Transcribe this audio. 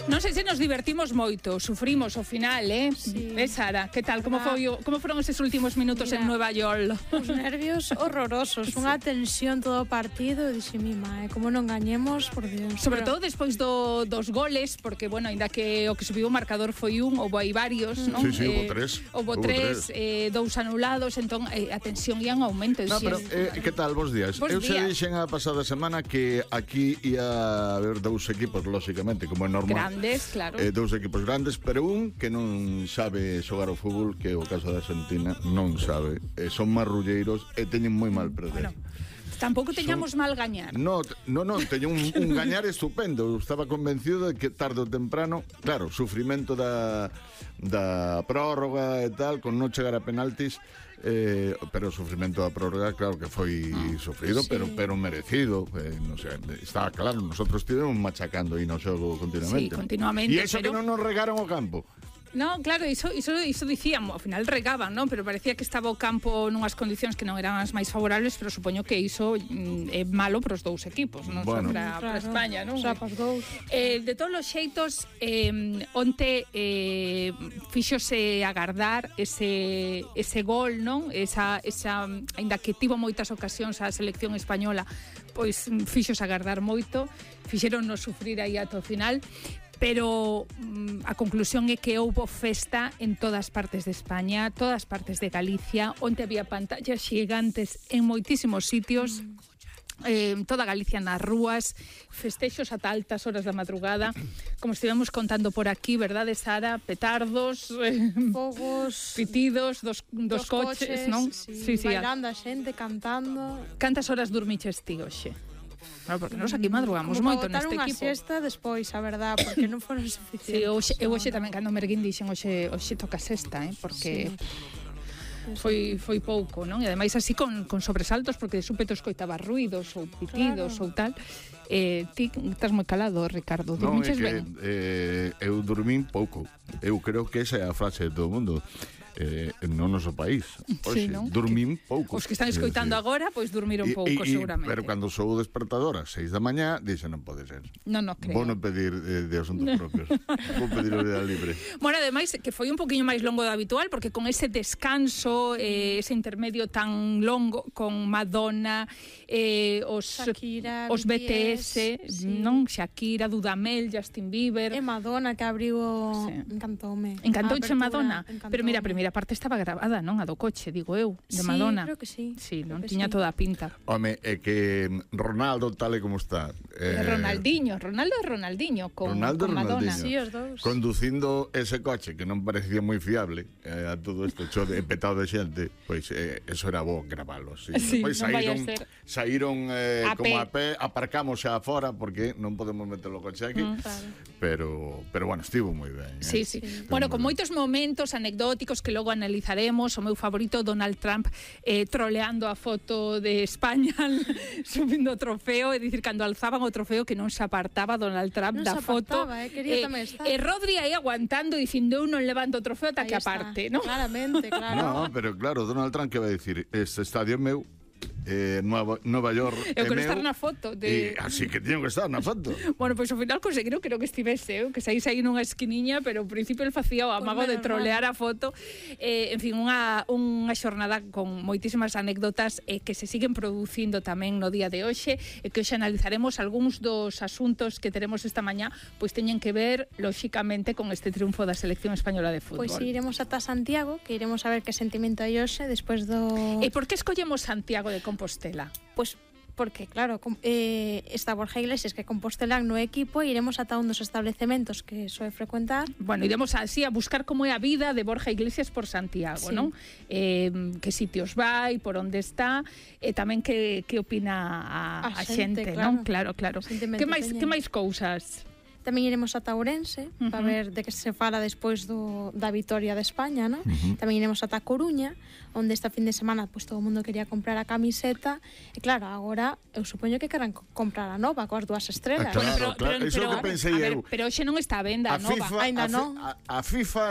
Non sei se nos divertimos moito, sufrimos ao final, Sí. Sara, que tal? Como foron eses últimos minutos en Nueva York? Os nervios horrorosos, unha tensión todo o partido, dixe mi mae, como non gañemos, por Dios. Sobre todo despois dos goles, porque, bueno, ainda que o que subiu o marcador foi houve hai varios, non? Sí, houve tres. Houve tres, dous anulados, entón a tensión ia en aumento. No, pero, que tal, bons días? Bos Eu xa días. dixen a pasada semana que aquí ia haber dous equipos, lóxicamente, como é normal. Grandes, claro. Dous equipos grandes, pero un que non sabe xogar ao fútbol, que é o caso da Argentina, non sabe. Son marrulleiros e teñen moi mal perder. Bueno, tampouco teñamos mal gañar. No, teño un gañar estupendo. Eu estaba convencido de que tarde ou temprano, claro, sufrimento da prórroga e tal, con non chegar a penaltis, pero o sufrimento da prórroga, claro que foi sufrido, sí. pero merecido. Non sei, está claro, nosotros estivemos machacando aí no xogo continuamente. Sí, continuamente. E iso que non nos regaron o campo. No, claro, iso dicíamos, ao final regaban, non? Pero parecía que estaba o campo nunhas condicións que non eran as máis favorables, pero supoño que iso é malo para os dous equipos, non bueno, só para España, non? Xa pas dous. De todos os xeitos, onte fíxose agardar ese gol, non? Esa aínda que tivo moitas ocasións a selección española, pois fíxose agardar moito, fixéronnos sufrir aí ata o final. Pero a conclusión é que houbo festa en todas partes de España, todas partes de Galicia, onde había pantallas gigantes en moitísimos sitios, toda Galicia nas rúas, festexos ata altas horas da madrugada, como estivemos contando por aquí, verdade, Sara? Petardos, fogos, pitidos dos coches, non? Sí, bailando a xente, cantando. Cantas horas dormiches ti hoxe? Claro, porque nos aquí madrugamos moito neste equipo. Como para botar unha siesta despois, a verdad, porque non foron suficientes. Sí, eu hoxe tamén cando merguín dixen hoxe toca sesta, porque foi pouco, non? E ademais así con sobresaltos, porque de súpeto escoitaba ruidos ou pitidos ou tal. Ti estás moi calado, Ricardo. Dormiches ben? Eu dormín pouco. Eu creo que esa é a frase de todo o mundo. No noso país. Oxe, sí, dormín pouco. Os que están escoitando agora, pois dormiron pouco, seguramente. Pero cando sou o despertador ás 6 da mañá, dixe non pode ser. Non creo. Vou non pedir de asuntos propios. Vou pedir o día libre. Bueno, ademais, que foi un poquinho máis longo do habitual, porque con ese descanso, ese intermedio tan longo, con Madonna, Shakira, os BTS, non? Shakira, Dudamel, Justin Bieber. E Madonna, que abriu... Sí. Encantoume. Encantouche Madonna. Encantoume. Pero mira, a primeira parte estaba grabada, non? A do coche, digo eu, de Madonna. Sí, creo que sí. Sí, non que tiña sí. toda a pinta. Home, é que Ronaldo tal e como está. Ronaldo con Madonna. Sí, os dous. Conducindo ese coche que non parecía moi fiable a todo isto, petado de xente, pois eso era bo gravalo. Sí, Pois non vai a ser. saíron como a pé, aparcamos xa afora porque non podemos meter o coche aquí. Claro. Pero bueno, estivo moi ben. Sí. Bueno, con moitos momentos anecdóticos que logo analizaremos. O meu favorito, Donald Trump troleando a foto de España subindo o trofeo, é dicir, cando alzaban o trofeo que non se apartaba Donald Trump da foto. Quería tamén estar. E Rodri aí aguantando dicindo eu non levanto o trofeo ata Ahí que está. aparte, non? Claramente, claro. No, pero claro, Donald Trump que vai dicir, este estadio é meu, Nova York Eu é quero meu, estar na foto así que teño que estar na foto. Bueno, pois ao final conseguiron, creo que estivese que saís aí nunha esquiniña, pero ao principio el facía o amago de trolear a foto. En fin, unha xornada con moitísimas anécdotas que se siguen producindo tamén no día de hoxe, e que hoxe analizaremos. Algúns dos asuntos que teremos esta mañá pois teñen que ver, lóxicamente, con este triunfo da selección española de fútbol. Pois iremos ata Santiago, que iremos a ver que sentimento hai hoxe despois do... E por que escollemos Santiago de Compostela? Pois porque, claro, está Borja Iglesias, que é compostelán no equipo, e iremos ata un dos establecementos que soe frecuentar. Bueno, iremos así a buscar como é a vida de Borja Iglesias por Santiago, Sí. non? Que sitios vai, por onde está, e tamén que opina a xente, non? Claro. Que máis cousas? Tamén iremos ata Ourense para ver de que se fala despois da vitoria de España, ¿no? Tamén iremos ata Coruña, onde esta fin de semana pues, todo o mundo quería comprar a camiseta, e claro, agora eu supoño que queran comprar a nova coas dúas estrelas. Claro, iso que pensei eu. Pero hoxe non está a venda a nova. Ainda non. A FIFA